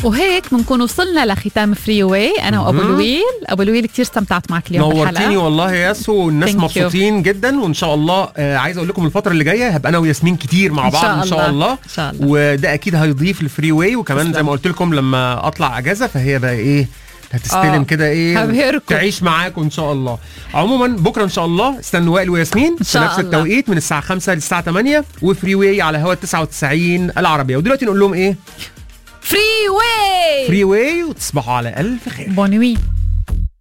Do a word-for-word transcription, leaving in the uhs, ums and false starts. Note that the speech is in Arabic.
وهيك بنكون وصلنا لختام فري واي. انا وابو لويل. ابو لويل كتير استمتعت معك اليوم بالحلقه. نورتيني والله يا ياسو، والناس Thank مبسوطين you. جدا. وان شاء الله آه عايز اقول لكم الفتره اللي جايه هبقى انا وياسمين كتير مع بعض ان شاء الله, إن شاء الله. وده اكيد هيضيف الفري واي. وكمان تسلم. زي ما قلت لكم لما اطلع اجازه فهي بقى ايه هتستلم آه. كده ايه هبهركم. تعيش معاكم ان شاء الله. عموما بكره ان شاء الله استنوا وائل وياسمين في نفس التوقيت من الساعه خمسة للساعه ثمانية وفري واي على هوا تسعة وتسعين العربيه. ودلوقتي نقول لهم ايه؟ فري واي فري واي، وتصبحوا على الف خير. بونوي.